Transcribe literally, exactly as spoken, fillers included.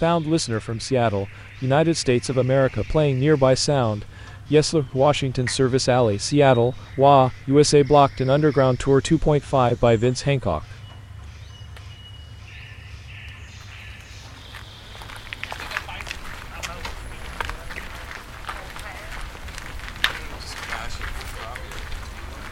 found listener from Seattle, United States of America playing Nearby Sound. Yesler, Washington Service Alley, Seattle, W A, U S A blocked an underground tour two point five by Vince Hancock.